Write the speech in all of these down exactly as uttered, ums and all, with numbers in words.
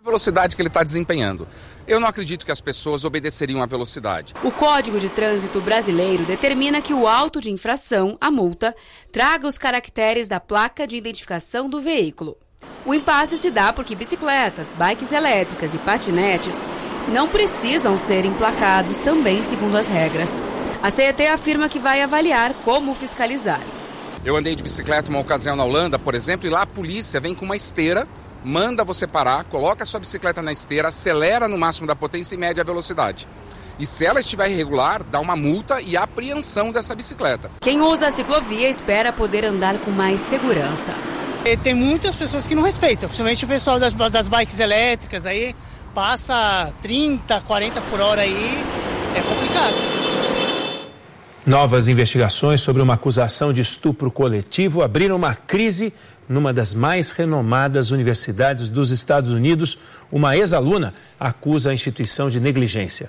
velocidade que ele está desempenhando. Eu não acredito que as pessoas obedeceriam à velocidade. O Código de Trânsito Brasileiro determina que o auto de infração, a multa, traga os caracteres da placa de identificação do veículo. O impasse se dá porque bicicletas, bikes elétricas e patinetes não precisam ser emplacados também segundo as regras. A C E T afirma que vai avaliar como fiscalizar. Eu andei de bicicleta uma ocasião na Holanda, por exemplo, e lá a polícia vem com uma esteira, manda você parar, coloca a sua bicicleta na esteira, acelera no máximo da potência e mede a velocidade. E se ela estiver irregular, dá uma multa e apreensão dessa bicicleta. Quem usa a ciclovia espera poder andar com mais segurança. E tem muitas pessoas que não respeitam, principalmente o pessoal das, das bikes elétricas, aí passa trinta, quarenta por hora aí, é complicado. Novas investigações sobre uma acusação de estupro coletivo abriram uma crise numa das mais renomadas universidades dos Estados Unidos. Uma ex-aluna acusa a instituição de negligência.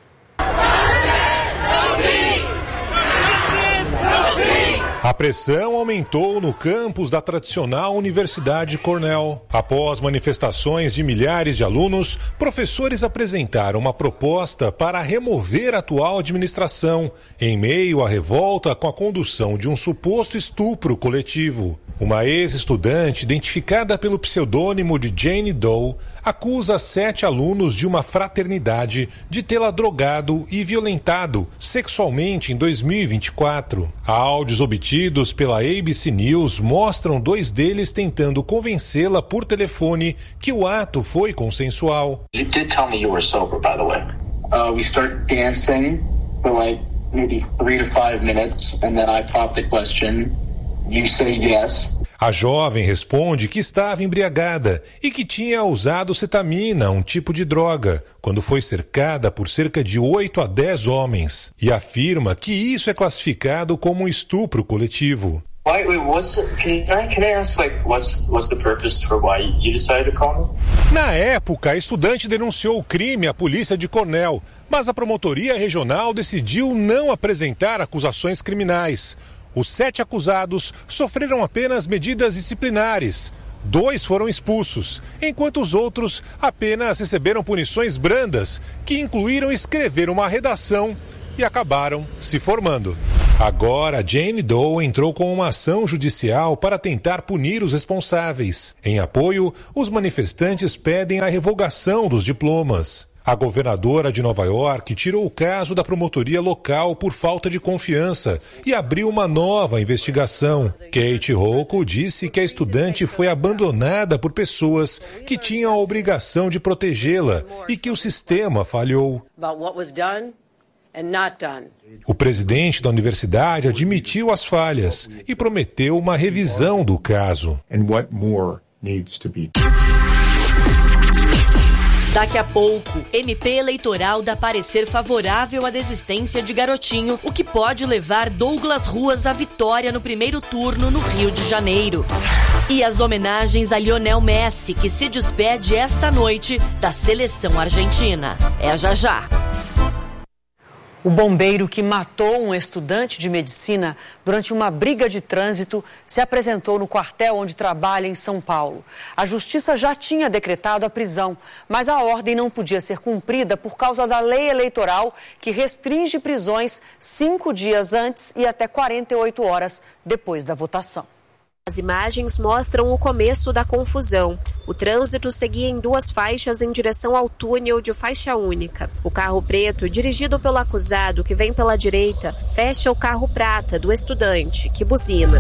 A pressão aumentou no campus da tradicional Universidade Cornell. Após manifestações de milhares de alunos, professores apresentaram uma proposta para remover a atual administração, em meio à revolta com a condução de um suposto estupro coletivo. Uma ex-estudante, identificada pelo pseudônimo de Jane Doe, acusa sete alunos de uma fraternidade de tê-la drogado e violentado sexualmente em dois mil e vinte e quatro. Áudios obtidos pela A B C News mostram dois deles tentando convencê-la por telefone que o ato foi consensual. You did tell me you were sober, by the way. Uh, we start dancing for like maybe three to five minutes, and then I pop the question. You say yes. A jovem responde que estava embriagada e que tinha usado cetamina, um tipo de droga, quando foi cercada por cerca de oito a dez homens, e afirma que isso é classificado como um estupro coletivo. Why, wait, what's the, can, I, can I ask, like, what's, what's the purpose for why you decided to call me? Na época, a estudante denunciou o crime à polícia de Cornell, mas a promotoria regional decidiu não apresentar acusações criminais. Os sete acusados sofreram apenas medidas disciplinares. Dois foram expulsos, enquanto os outros apenas receberam punições brandas, que incluíram escrever uma redação e acabaram se formando. Agora, Jane Doe entrou com uma ação judicial para tentar punir os responsáveis. Em apoio, os manifestantes pedem a revogação dos diplomas. A governadora de Nova York tirou o caso da promotoria local por falta de confiança e abriu uma nova investigação. Kate Hochul disse que a estudante foi abandonada por pessoas que tinham a obrigação de protegê-la e que o sistema falhou. O presidente da universidade admitiu as falhas e prometeu uma revisão do caso. Daqui a pouco, M P eleitoral dá parecer favorável à desistência de Garotinho, o que pode levar Douglas Ruas à vitória no primeiro turno no Rio de Janeiro. E as homenagens a Lionel Messi, que se despede esta noite da seleção argentina. É já já. O bombeiro que matou um estudante de medicina durante uma briga de trânsito se apresentou no quartel onde trabalha em São Paulo. A justiça já tinha decretado a prisão, mas a ordem não podia ser cumprida por causa da lei eleitoral que restringe prisões cinco dias antes e até quarenta e oito horas depois da votação. As imagens mostram o começo da confusão. O trânsito seguia em duas faixas em direção ao túnel de faixa única. O carro preto, dirigido pelo acusado, que vem pela direita, fecha o carro prata do estudante, que buzina.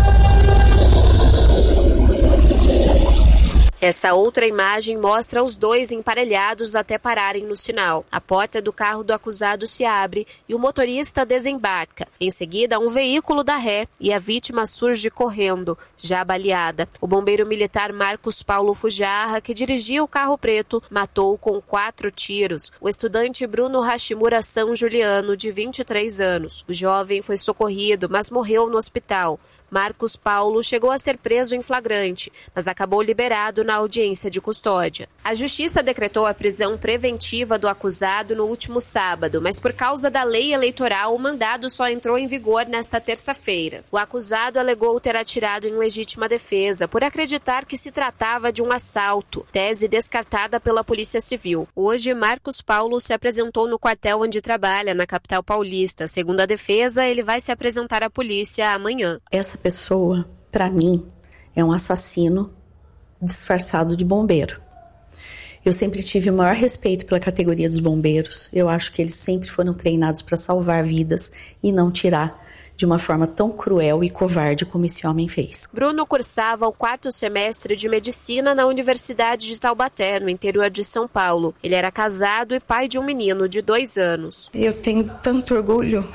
Essa outra imagem mostra os dois emparelhados até pararem no sinal. A porta do carro do acusado se abre e o motorista desembarca. Em seguida, um veículo dá ré e a vítima surge correndo, já baleada. O bombeiro militar Marcos Paulo Fujarra, que dirigia o carro preto, matou com quatro tiros o estudante Bruno Hashimura São Juliano, de vinte e três anos. O jovem foi socorrido, mas morreu no hospital. Marcos Paulo chegou a ser preso em flagrante, mas acabou liberado na audiência de custódia. A Justiça decretou a prisão preventiva do acusado no último sábado, mas por causa da lei eleitoral, o mandado só entrou em vigor nesta terça-feira. O acusado alegou ter atirado em legítima defesa por acreditar que se tratava de um assalto, tese descartada pela Polícia Civil. Hoje, Marcos Paulo se apresentou no quartel onde trabalha, na capital paulista. Segundo a defesa, ele vai se apresentar à polícia amanhã. Essa pessoa, para mim, é um assassino disfarçado de bombeiro. Eu sempre tive o maior respeito pela categoria dos bombeiros. Eu acho que eles sempre foram treinados para salvar vidas e não tirar de uma forma tão cruel e covarde como esse homem fez. Bruno cursava o quarto semestre de medicina na Universidade de Taubaté, no interior de São Paulo. Ele era casado e pai de um menino de dois anos. Eu tenho tanto orgulho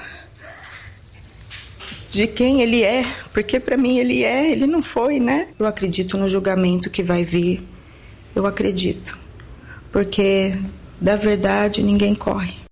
de quem ele é, porque para mim ele é, ele não foi, né? Eu acredito no julgamento que vai vir, eu acredito, porque da verdade ninguém corre.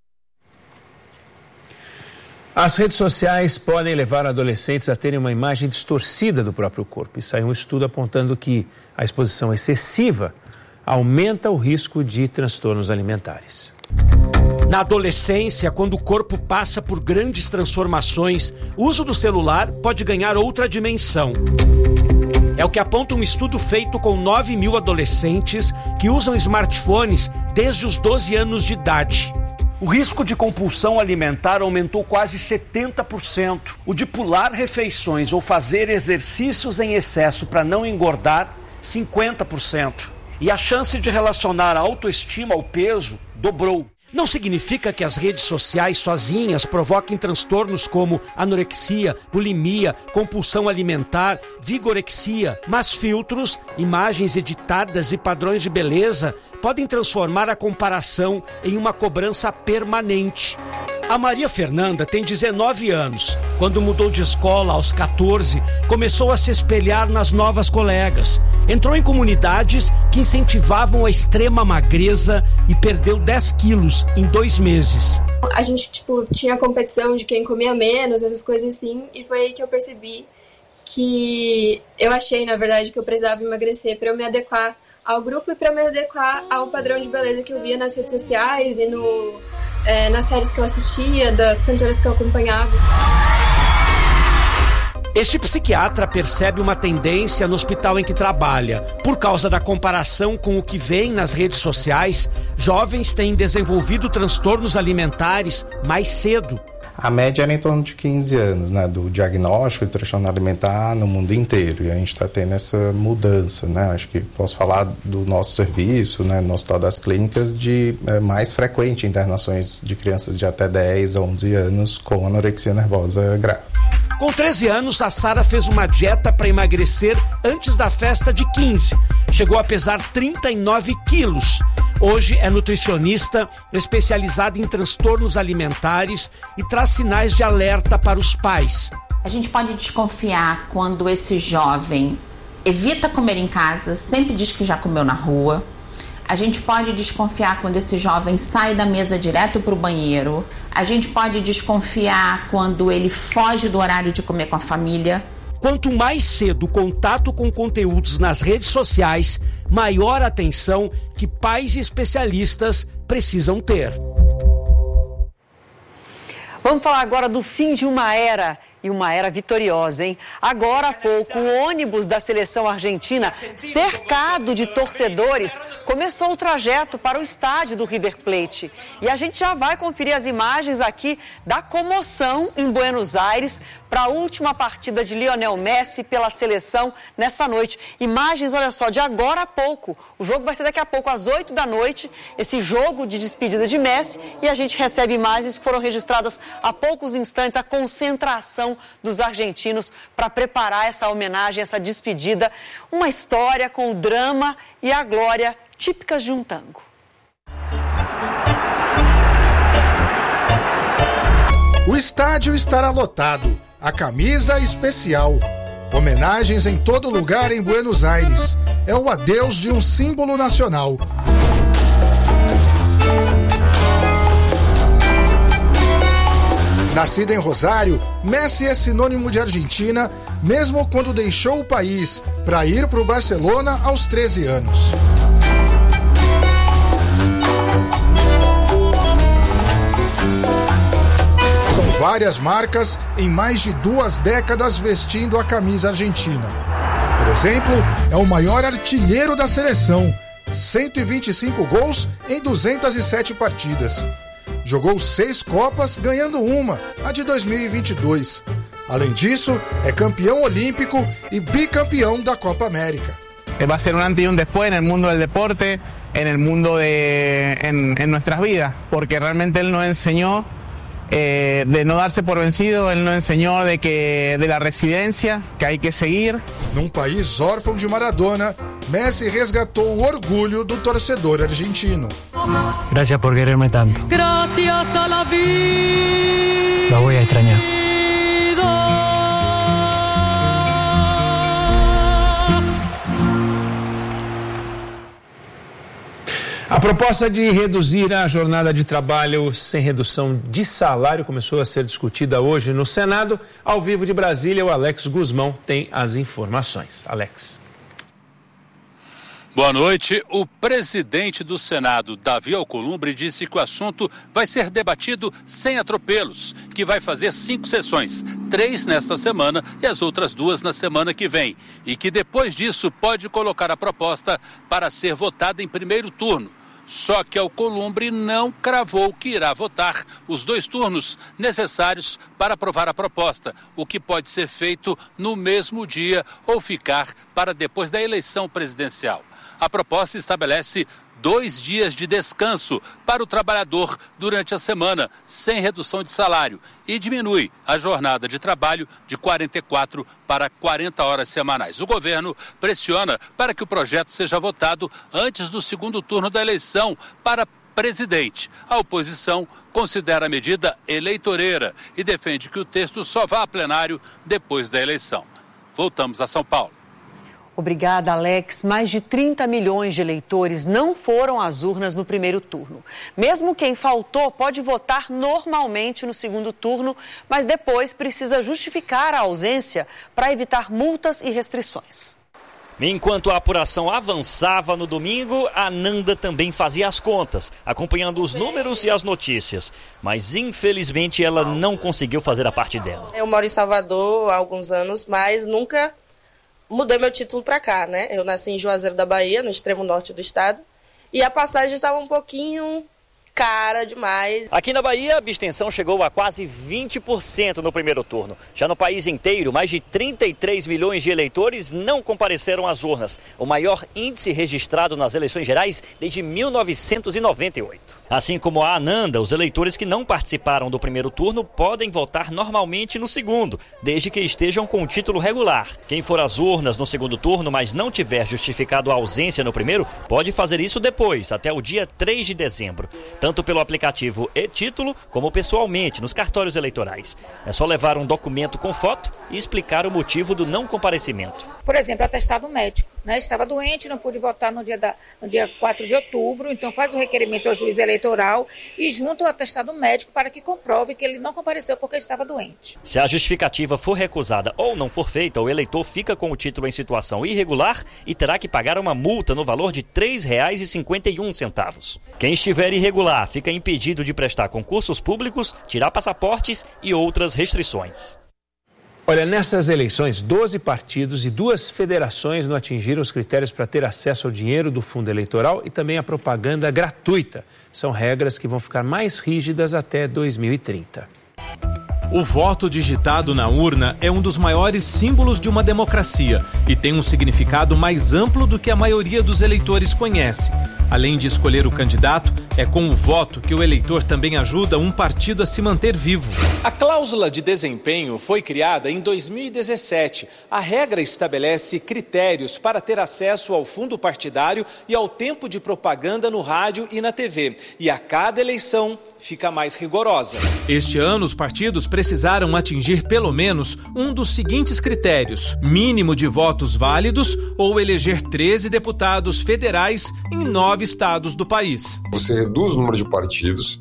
As redes sociais podem levar adolescentes a terem uma imagem distorcida do próprio corpo. E saiu um estudo apontando que a exposição excessiva aumenta o risco de transtornos alimentares. Na adolescência, quando o corpo passa por grandes transformações, o uso do celular pode ganhar outra dimensão. É o que aponta um estudo feito com nove mil adolescentes que usam smartphones desde os doze anos de idade. O risco de compulsão alimentar aumentou quase setenta por cento. O de pular refeições ou fazer exercícios em excesso para não engordar, cinquenta por cento. E a chance de relacionar a autoestima ao peso dobrou. Não significa que as redes sociais sozinhas provoquem transtornos como anorexia, bulimia, compulsão alimentar, vigorexia, mas filtros, imagens editadas e padrões de beleza podem transformar a comparação em uma cobrança permanente. A Maria Fernanda tem dezenove anos. Quando mudou de escola aos catorze, começou a se espelhar nas novas colegas. Entrou em comunidades que incentivavam a extrema magreza e perdeu dez quilos em dois meses. A gente, tipo, tinha competição de quem comia menos, essas coisas assim, e foi aí que eu percebi que eu achei, na verdade, que eu precisava emagrecer para eu me adequar ao grupo e para me adequar ao padrão de beleza que eu via nas redes sociais e no, é, nas séries que eu assistia, das cantoras que eu acompanhava. Este psiquiatra percebe uma tendência no hospital em que trabalha. Por causa da comparação com o que vem nas redes sociais, jovens têm desenvolvido transtornos alimentares mais cedo. A média era em torno de quinze anos, né, do diagnóstico de transtorno alimentar no mundo inteiro. E a gente está tendo essa mudança, né? Acho que posso falar do nosso serviço, né, no Hospital das Clínicas, de é, mais frequente internações de crianças de até dez, onze anos com anorexia nervosa grave. Com treze anos, a Sara fez uma dieta para emagrecer antes da festa de quinze. Chegou a pesar trinta e nove quilos. Hoje é nutricionista, especializada em transtornos alimentares e traz sinais de alerta para os pais. A gente pode desconfiar quando esse jovem evita comer em casa, sempre diz que já comeu na rua. A gente pode desconfiar quando esse jovem sai da mesa direto para o banheiro. A gente pode desconfiar quando ele foge do horário de comer com a família. Quanto mais cedo o contato com conteúdos nas redes sociais, maior atenção que pais e especialistas precisam ter. Vamos falar agora do fim de uma era. E uma era vitoriosa, hein? Agora há pouco, o ônibus da seleção argentina, cercado de torcedores, começou o trajeto para o estádio do River Plate. E a gente já vai conferir as imagens aqui da comoção em Buenos Aires para a última partida de Lionel Messi pela seleção nesta noite. Imagens, olha só, de agora a pouco. O jogo vai ser daqui a pouco, às oito da noite, esse jogo de despedida de Messi. E a gente recebe imagens que foram registradas há poucos instantes, a concentração dos argentinos para preparar essa homenagem, essa despedida. Uma história com o drama e a glória típicas de um tango. O estádio estará lotado. A camisa especial. Homenagens em todo lugar em Buenos Aires. É o adeus de um símbolo nacional. Nascido em Rosário, Messi é sinônimo de Argentina, mesmo quando deixou o país para ir para o Barcelona aos treze anos. São várias marcas em mais de duas décadas vestindo a camisa argentina. Por exemplo, é o maior artilheiro da seleção, cento e vinte e cinco gols em duzentas e sete partidas. Jogou seis Copas, ganhando uma, a de dois mil e vinte e dois. Além disso, é campeão olímpico e bicampeão da Copa América. Va a ser un antes y un después en el mundo del deporte, en el mundo de en, en nuestras vidas, porque realmente él nos enseñó eh, de no darse por vencido, él nos enseñó de que de la resiliencia, que hay que seguir. Num país órfão de Maradona, Messi resgatou o orgulho do torcedor argentino. Gracias por quererme tanto. Gracias a la vida. Lo voy a extrañar. A proposta de reduzir a jornada de trabalho sem redução de salário começou a ser discutida hoje no Senado. Ao vivo de Brasília, o Alex Guzmão tem as informações. Alex. Boa noite. O presidente do Senado, Davi Alcolumbre, disse que o assunto vai ser debatido sem atropelos, que vai fazer cinco sessões, três nesta semana e as outras duas na semana que vem, e que depois disso pode colocar a proposta para ser votada em primeiro turno. Só que Alcolumbre não cravou que irá votar os dois turnos necessários para aprovar a proposta, o que pode ser feito no mesmo dia ou ficar para depois da eleição presidencial. A proposta estabelece dois dias de descanso para o trabalhador durante a semana, sem redução de salário, e diminui a jornada de trabalho de quarenta e quatro para quarenta horas semanais. O governo pressiona para que o projeto seja votado antes do segundo turno da eleição para presidente. A oposição considera a medida eleitoreira e defende que o texto só vá a plenário depois da eleição. Voltamos a São Paulo. Obrigada, Alex. Mais de trinta milhões de eleitores não foram às urnas no primeiro turno. Mesmo quem faltou pode votar normalmente no segundo turno, mas depois precisa justificar a ausência para evitar multas e restrições. Enquanto a apuração avançava no domingo, a Nanda também fazia as contas, acompanhando os números e as notícias. Mas, infelizmente, ela não conseguiu fazer a parte dela. Eu moro em Salvador há alguns anos, mas nunca mudei meu título para cá, né? Eu nasci em Juazeiro da Bahia, no extremo norte do estado, e a passagem estava um pouquinho cara demais. Aqui na Bahia, a abstenção chegou a quase vinte por cento no primeiro turno. Já no país inteiro, mais de trinta e três milhões de eleitores não compareceram às urnas, o maior índice registrado nas eleições gerais desde mil novecentos e noventa e oito. Assim como a Ananda, os eleitores que não participaram do primeiro turno podem votar normalmente no segundo, desde que estejam com o título regular. Quem for às urnas no segundo turno, mas não tiver justificado a ausência no primeiro, pode fazer isso depois, até o dia três de dezembro, tanto pelo aplicativo e-título, como pessoalmente, nos cartórios eleitorais. É só levar um documento com foto e explicar o motivo do não comparecimento. Por exemplo, atestado médico, né? Estava doente, não pude votar no dia, da, no dia quatro de outubro, então faz o requerimento ao juiz eleitoral e junta o atestado médico para que comprove que ele não compareceu porque estava doente. Se a justificativa for recusada ou não for feita, o eleitor fica com o título em situação irregular e terá que pagar uma multa no valor de três reais e cinquenta e um centavos. Quem estiver irregular fica impedido de prestar concursos públicos, tirar passaportes e outras restrições. Olha, nessas eleições, doze partidos e duas federações não atingiram os critérios para ter acesso ao dinheiro do fundo eleitoral e também à propaganda gratuita. São regras que vão ficar mais rígidas até dois mil e trinta. O voto digitado na urna é um dos maiores símbolos de uma democracia e tem um significado mais amplo do que a maioria dos eleitores conhece. Além de escolher o candidato, é com o voto que o eleitor também ajuda um partido a se manter vivo. A cláusula de desempenho foi criada em dois mil e dezessete. A regra estabelece critérios para ter acesso ao fundo partidário e ao tempo de propaganda no rádio e na T V. E a cada eleição fica mais rigorosa. Este ano, os partidos precisaram atingir pelo menos um dos seguintes critérios: mínimo de votos válidos ou eleger treze deputados federais em nove estados do país. Você reduz o número de partidos,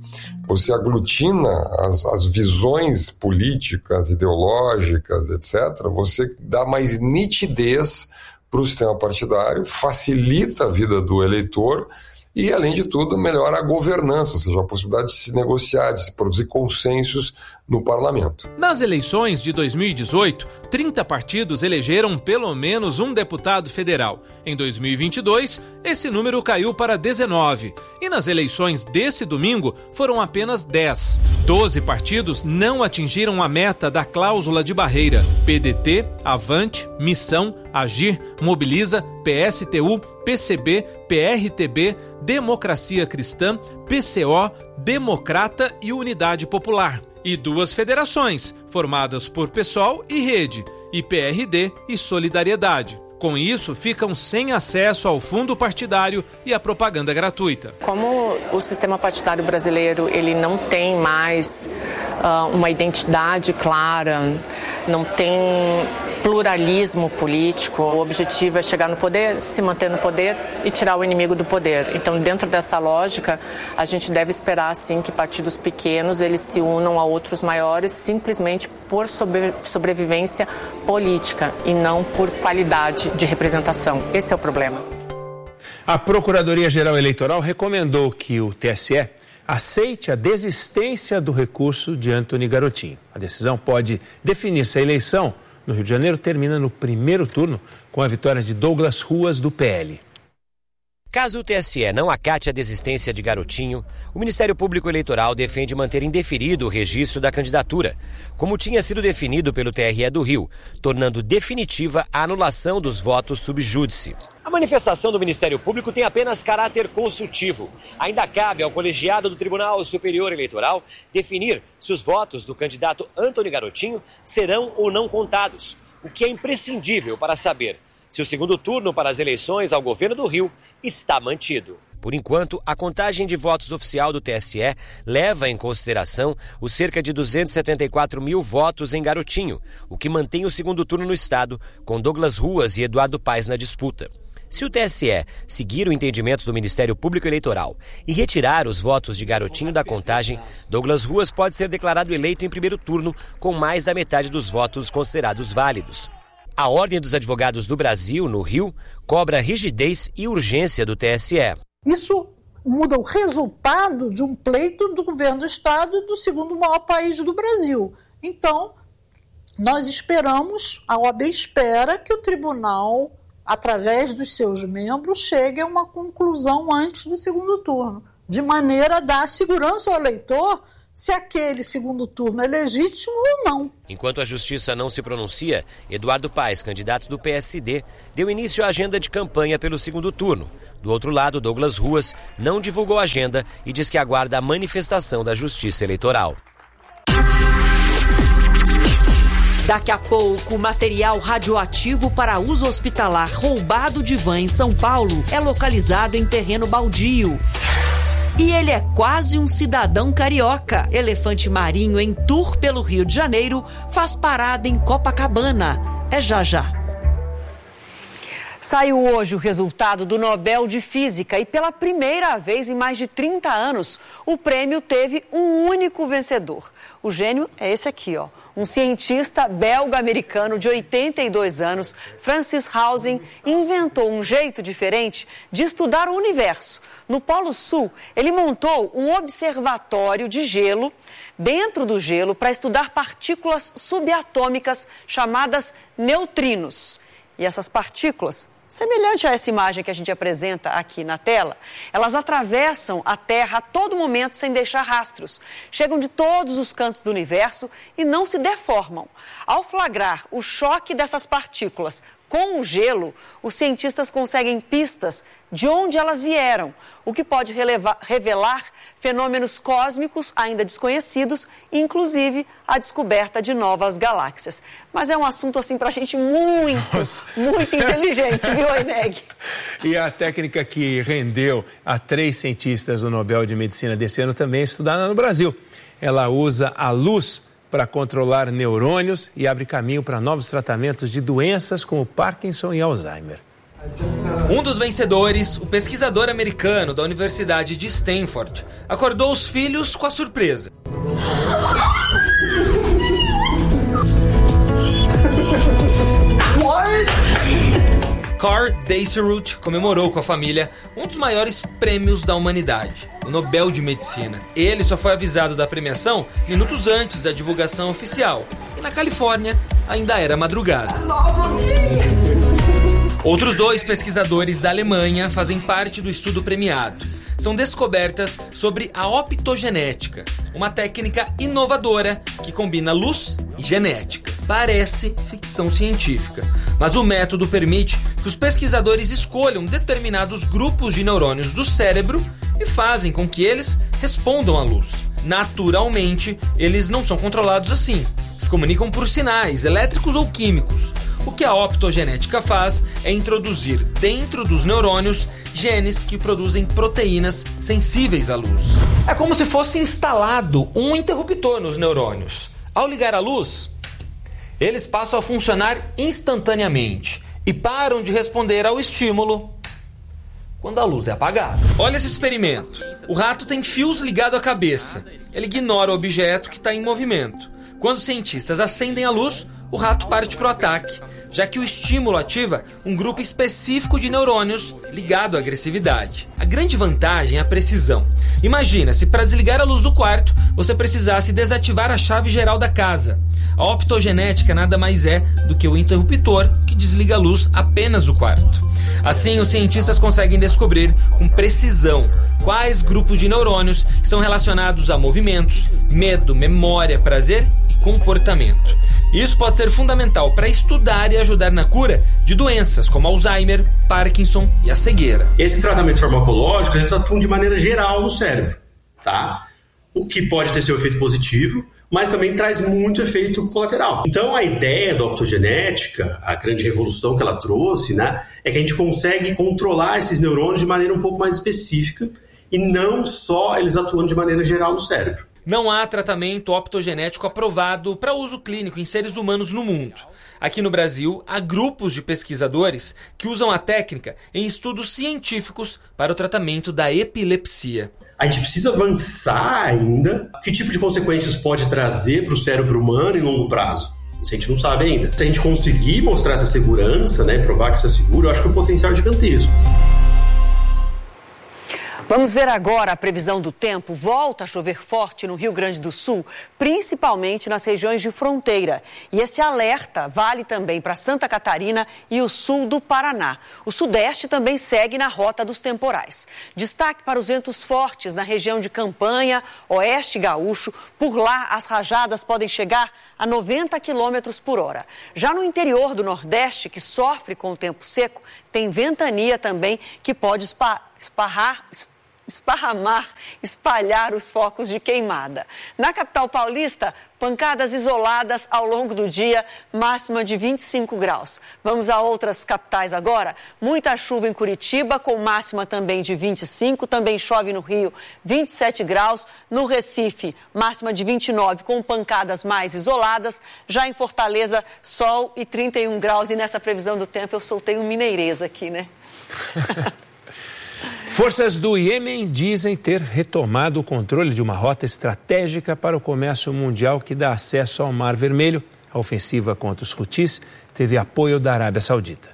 você aglutina as, as visões políticas, ideológicas, etcétera, você dá mais nitidez para o sistema partidário, facilita a vida do eleitor e, além de tudo, melhora a governança, ou seja, a possibilidade de se negociar, de se produzir consensos no parlamento. Nas eleições de dois mil e dezoito, trinta partidos elegeram pelo menos um deputado federal. Em dois mil e vinte e dois, esse número caiu para dezenove. E nas eleições desse domingo, foram apenas dez. doze partidos não atingiram a meta da cláusula de barreira. P D T, Avante, Missão, Agir, Mobiliza, P S T U, P C B, P R T B, Democracia Cristã, P C O, Democrata e Unidade Popular. E duas federações, formadas por PSOL e Rede, e P R D e Solidariedade. Com isso, ficam sem acesso ao fundo partidário e à propaganda gratuita. Como o sistema partidário brasileiro ele não tem mais uh, uma identidade clara, não tem pluralismo político, o objetivo é chegar no poder, se manter no poder e tirar o inimigo do poder. Então, dentro dessa lógica, a gente deve esperar, sim, que partidos pequenos eles se unam a outros maiores simplesmente por sobre, sobrevivência política e não por qualidade de representação. Esse é o problema. A Procuradoria-Geral Eleitoral recomendou que o T S E aceite a desistência do recurso de Antony Garotinho. A decisão pode definir se a eleição no Rio de Janeiro termina no primeiro turno com a vitória de Douglas Ruas, do P L. Caso o T S E não acate a desistência de Garotinho, o Ministério Público Eleitoral defende manter indeferido o registro da candidatura, como tinha sido definido pelo T R E do Rio, tornando definitiva a anulação dos votos sub júdice. A manifestação do Ministério Público tem apenas caráter consultivo. Ainda cabe ao colegiado do Tribunal Superior Eleitoral definir se os votos do candidato Antony Garotinho serão ou não contados, o que é imprescindível para saber se o segundo turno para as eleições ao governo do Rio está mantido. Por enquanto, a contagem de votos oficial do T S E leva em consideração os cerca de duzentos e setenta e quatro mil votos em Garotinho, o que mantém o segundo turno no estado, com Douglas Ruas e Eduardo Paes na disputa. Se o T S E seguir o entendimento do Ministério Público Eleitoral e retirar os votos de Garotinho da contagem, Douglas Ruas pode ser declarado eleito em primeiro turno com mais da metade dos votos considerados válidos. A Ordem dos Advogados do Brasil, no Rio, cobra rigidez e urgência do T S E. Isso muda o resultado de um pleito do governo do Estado do segundo maior país do Brasil. Então, nós esperamos, a O A B espera que o tribunal, através dos seus membros, chegue a uma conclusão antes do segundo turno, de maneira a dar segurança ao eleitor se aquele segundo turno é legítimo ou não. Enquanto a Justiça não se pronuncia, Eduardo Paes, candidato do P S D, deu início à agenda de campanha pelo segundo turno. Do outro lado, Douglas Ruas não divulgou a agenda e diz que aguarda a manifestação da Justiça Eleitoral. Daqui a pouco, material radioativo para uso hospitalar roubado de van em São Paulo é localizado em terreno baldio. E ele é quase um cidadão carioca. Elefante marinho em tour pelo Rio de Janeiro faz parada em Copacabana. É já já. Saiu hoje o resultado do Nobel de Física e pela primeira vez em mais de trinta anos, o prêmio teve um único vencedor. O gênio é esse aqui, ó. Um cientista belga-americano de oitenta e dois anos, Francis Hausen, inventou um jeito diferente de estudar o universo. No Polo Sul, ele montou um observatório de gelo dentro do gelo para estudar partículas subatômicas chamadas neutrinos. E essas partículas, semelhante a essa imagem que a gente apresenta aqui na tela, elas atravessam a Terra a todo momento sem deixar rastros. Chegam de todos os cantos do universo e não se deformam. Ao flagrar o choque dessas partículas com o gelo, os cientistas conseguem pistas de onde elas vieram, o que pode relevar, revelar fenômenos cósmicos ainda desconhecidos, inclusive a descoberta de novas galáxias. Mas é um assunto assim para a gente muito, Nossa. muito inteligente, viu, Eineg? E a técnica que rendeu a três cientistas o Nobel de Medicina desse ano também é estudada no Brasil. Ela usa a luz para controlar neurônios e abre caminho para novos tratamentos de doenças como Parkinson e Alzheimer. Um dos vencedores, o pesquisador americano da Universidade de Stanford, acordou os filhos com a surpresa. Carl Daceroot comemorou com a família um dos maiores prêmios da humanidade, o Nobel de Medicina. Ele só foi avisado da premiação minutos antes da divulgação oficial, e na Califórnia ainda era madrugada. Outros dois pesquisadores da Alemanha fazem parte do estudo premiado. São descobertas sobre a optogenética, uma técnica inovadora que combina luz e genética. Parece ficção científica, mas o método permite que os pesquisadores escolham determinados grupos de neurônios do cérebro e fazem com que eles respondam à luz. Naturalmente, eles não são controlados assim. Se comunicam por sinais elétricos ou químicos. O que a optogenética faz é introduzir dentro dos neurônios genes que produzem proteínas sensíveis à luz. É como se fosse instalado um interruptor nos neurônios. Ao ligar a luz, eles passam a funcionar instantaneamente e param de responder ao estímulo quando a luz é apagada. Olha esse experimento. O rato tem fios ligados à cabeça. Ele ignora o objeto que está em movimento. Quando os cientistas acendem a luz, o rato parte para o ataque, já que o estímulo ativa um grupo específico de neurônios ligado à agressividade. A grande vantagem é a precisão. Imagina se para desligar a luz do quarto você precisasse desativar a chave geral da casa. A optogenética nada mais é do que o interruptor que desliga a luz apenas do quarto. Assim, os cientistas conseguem descobrir com precisão quais grupos de neurônios são relacionados a movimentos, medo, memória, prazer e comportamento. Isso pode ser fundamental para estudar e ajudar na cura de doenças como Alzheimer, Parkinson e a cegueira. Esses tratamentos farmacológicos eles atuam de maneira geral no cérebro, tá? O que pode ter seu efeito positivo, mas também traz muito efeito colateral. Então a ideia da optogenética, a grande revolução que ela trouxe, né, é que a gente consegue controlar esses neurônios de maneira um pouco mais específica e não só eles atuando de maneira geral no cérebro. Não há tratamento optogenético aprovado para uso clínico em seres humanos no mundo. Aqui no Brasil, há grupos de pesquisadores que usam a técnica em estudos científicos para o tratamento da epilepsia. A gente precisa avançar ainda. Que tipo de consequências pode trazer para o cérebro humano em longo prazo? Isso a gente não sabe ainda. Se a gente conseguir mostrar essa segurança, né, provar que isso é seguro, eu acho que o potencial é gigantesco. Vamos ver agora a previsão do tempo. Volta a chover forte no Rio Grande do Sul, principalmente nas regiões de fronteira. E esse alerta vale também para Santa Catarina e o sul do Paraná. O sudeste também segue na rota dos temporais. Destaque para os ventos fortes na região de Campanha, oeste gaúcho. Por lá, as rajadas podem chegar a noventa quilômetros por hora. Já no interior do Nordeste, que sofre com o tempo seco, tem ventania também que pode espa- esparrar... esparramar, espalhar os focos de queimada. Na capital paulista, pancadas isoladas ao longo do dia, máxima de vinte e cinco graus. Vamos a outras capitais agora. Muita chuva em Curitiba, com máxima também de vinte e cinco. Também chove no Rio, vinte e sete graus. No Recife, máxima de vinte e nove, com pancadas mais isoladas. Já em Fortaleza, sol e trinta e um graus. E nessa previsão do tempo eu soltei um mineirês aqui, né? Forças do Iêmen dizem ter retomado o controle de uma rota estratégica para o comércio mundial que dá acesso ao Mar Vermelho. A ofensiva contra os Houthis teve apoio da Arábia Saudita.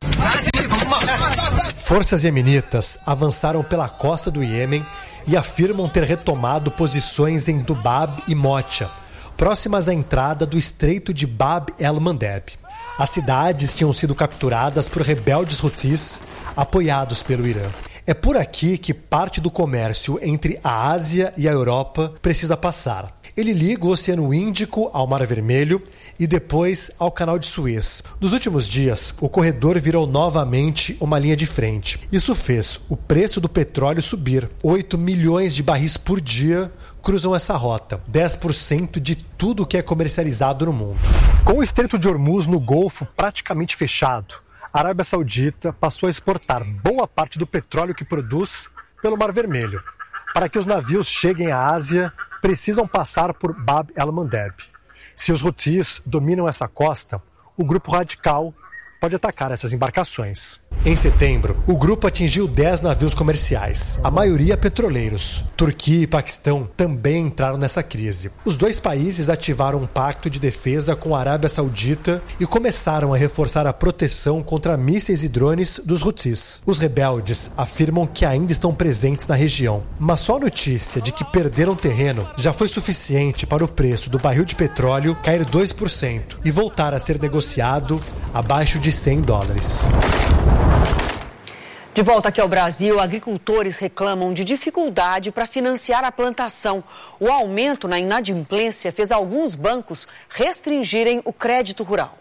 Forças iemenitas avançaram pela costa do Iêmen e afirmam ter retomado posições em Dubab e Mocha, próximas à entrada do Estreito de Bab el-Mandeb. As cidades tinham sido capturadas por rebeldes Houthis apoiados pelo Irã. É por aqui que parte do comércio entre a Ásia e a Europa precisa passar. Ele liga o Oceano Índico ao Mar Vermelho e depois ao Canal de Suez. Nos últimos dias, o corredor virou novamente uma linha de frente. Isso fez o preço do petróleo subir. oito milhões de barris por dia cruzam essa rota, dez por cento de tudo que é comercializado no mundo. Com o Estreito de Hormuz no Golfo praticamente fechado, a Arábia Saudita passou a exportar boa parte do petróleo que produz pelo Mar Vermelho. Para que os navios cheguem à Ásia, precisam passar por Bab el-Mandeb. Se os Houthis dominam essa costa, o grupo radical pode atacar essas embarcações. Em setembro, o grupo atingiu dez navios comerciais, a maioria petroleiros. Turquia e Paquistão também entraram nessa crise. Os dois países ativaram um pacto de defesa com a Arábia Saudita e começaram a reforçar a proteção contra mísseis e drones dos Houthis. Os rebeldes afirmam que ainda estão presentes na região, mas só a notícia de que perderam terreno já foi suficiente para o preço do barril de petróleo cair dois por cento e voltar a ser negociado abaixo de cem dólares. De volta aqui ao Brasil, agricultores reclamam de dificuldade para financiar a plantação. O aumento na inadimplência fez alguns bancos restringirem o crédito rural.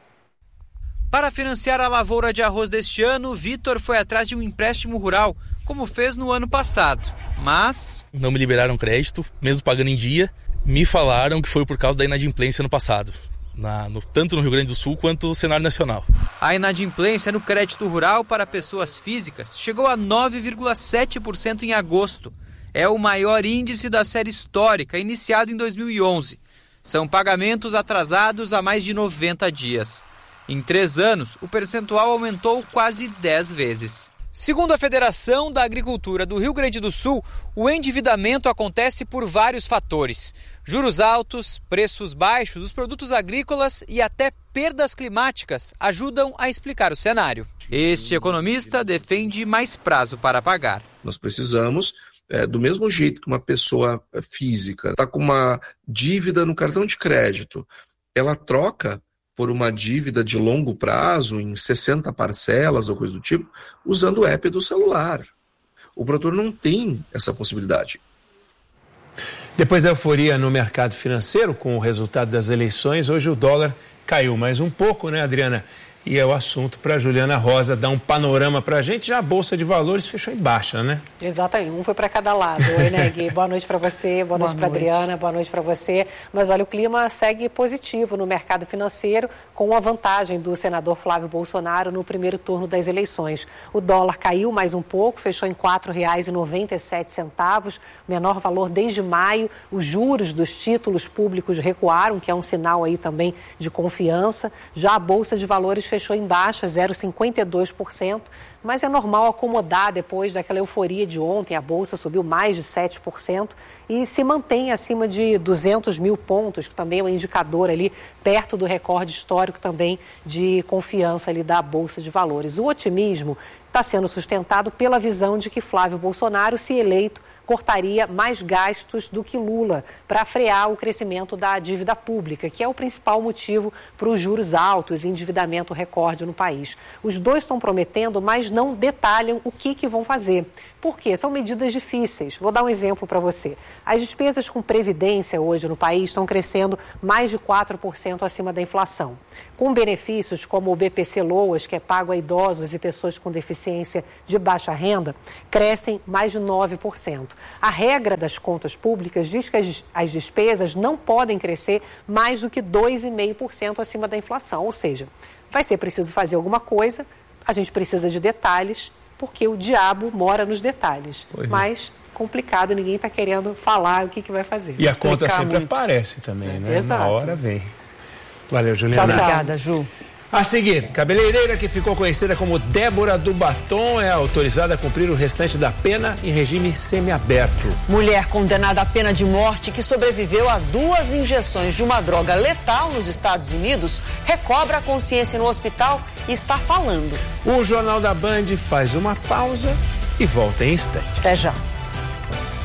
Para financiar a lavoura de arroz deste ano, Vitor foi atrás de um empréstimo rural, como fez no ano passado. Mas não me liberaram crédito, mesmo pagando em dia. Me falaram que foi por causa da inadimplência no passado. Na, no, tanto no Rio Grande do Sul quanto no cenário nacional. A inadimplência no crédito rural para pessoas físicas chegou a nove vírgula sete por cento em agosto. É o maior índice da série histórica, iniciado em dois mil e onze. São pagamentos atrasados há mais de noventa dias. Em três anos, o percentual aumentou quase dez vezes. Segundo a Federação da Agricultura do Rio Grande do Sul, o endividamento acontece por vários fatores. Juros altos, preços baixos dos produtos agrícolas e até perdas climáticas ajudam a explicar o cenário. Este economista defende mais prazo para pagar. Nós precisamos, é, do mesmo jeito que uma pessoa física está com uma dívida no cartão de crédito, ela troca por uma dívida de longo prazo em sessenta parcelas ou coisa do tipo, usando o app do celular. O produtor não tem essa possibilidade. Depois da euforia no mercado financeiro com o resultado das eleições, hoje o dólar caiu mais um pouco, né, Adriana? E é o assunto para a Juliana Rosa dar um panorama para a gente. Já a Bolsa de Valores fechou em baixa, né? Exatamente, um foi para cada lado. Oi, né, Gui? Boa noite para você, boa, boa noite para Adriana, boa noite para você. Mas olha, o clima segue positivo no mercado financeiro, com a vantagem do senador Flávio Bolsonaro no primeiro turno das eleições. O dólar caiu mais um pouco, fechou em quatro reais e noventa e sete centavos, menor valor desde maio. Os juros dos títulos públicos recuaram, que é um sinal aí também de confiança. Já a Bolsa de Valores fechou em baixa, zero vírgula cinquenta e dois por cento, mas é normal acomodar depois daquela euforia de ontem. A Bolsa subiu mais de sete por cento e se mantém acima de duzentos mil pontos, que também é um indicador ali perto do recorde histórico também de confiança ali da Bolsa de Valores. O otimismo está sendo sustentado pela visão de que Flávio Bolsonaro, se eleito, cortaria mais gastos do que Lula para frear o crescimento da dívida pública, que é o principal motivo para os juros altos e endividamento recorde no país. Os dois estão prometendo, mas não detalham o que, que vão fazer. Por quê? São medidas difíceis. Vou dar um exemplo para você. As despesas com previdência hoje no país estão crescendo mais de quatro por cento acima da inflação. Com benefícios como o B P C Loas, que é pago a idosos e pessoas com deficiência de baixa renda, crescem mais de nove por cento. A regra das contas públicas diz que as, as despesas não podem crescer mais do que dois vírgula cinco por cento acima da inflação. Ou seja, vai ser preciso fazer alguma coisa, a gente precisa de detalhes, porque o diabo mora nos detalhes. Pois Mas é. complicado, ninguém está querendo falar o que, que vai fazer. E a conta sempre muito. aparece também, né? Exato. Na hora vem. Valeu, Juliana. Tchau, tchau. Obrigada, Ju. A seguir, cabeleireira que ficou conhecida como Débora do Batom é autorizada a cumprir o restante da pena em regime semiaberto. Mulher condenada à pena de morte que sobreviveu a duas injeções de uma droga letal nos Estados Unidos recobra a consciência no hospital e está falando. O Jornal da Band faz uma pausa e volta em instantes. Até já.